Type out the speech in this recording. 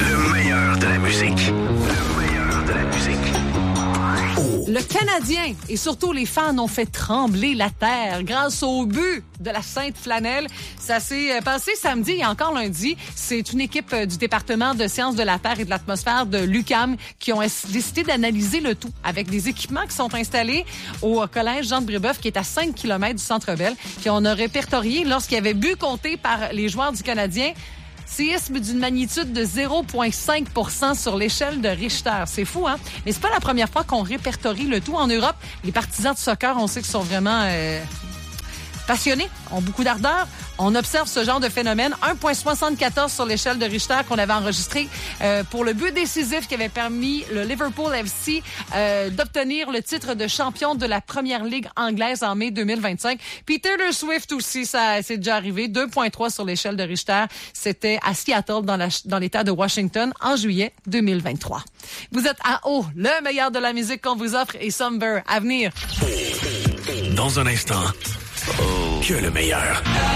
Le meilleur de la musique. Le meilleur de la musique. Le Canadien et surtout les fans ont fait trembler la terre grâce au but de la Sainte Flanelle. Ça s'est passé samedi et encore lundi. C'est une équipe du département de sciences de la Terre et de l'atmosphère de l'UQAM qui ont décidé d'analyser le tout avec des équipements qui sont installés au collège Jean de Brébeuf qui est à 5 km du Centre Bell, qui on a répertorié lorsqu'il y avait but compté par les joueurs du Canadien. Séisme d'une magnitude de 0,5 sur l'échelle de Richter. C'est fou, hein? Mais c'est pas la première fois qu'on répertorie le tout en Europe. Les partisans de soccer, on sait qu'ils sont vraiment passionnés, ont beaucoup d'ardeur. On observe ce genre de phénomène. 1,74 sur l'échelle de Richter qu'on avait enregistré pour le but décisif qui avait permis le Liverpool FC d'obtenir le titre de champion de la Première Ligue anglaise en mai 2025. Puis Taylor Swift aussi, ça c'est déjà arrivé. 2,3 sur l'échelle de Richter. C'était à Seattle, dans l'État de Washington, en juillet 2023. Vous êtes à haut, le meilleur de la musique qu'on vous offre et Somber à venir. Dans un instant, que le meilleur.